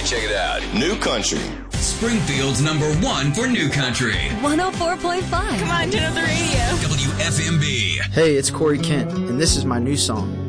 check it out. New Country. Springfield's #1 for New Country. 104.5. Come on, turn up the radio. WFMB. Hey, it's Corey Kent, and this is my new song.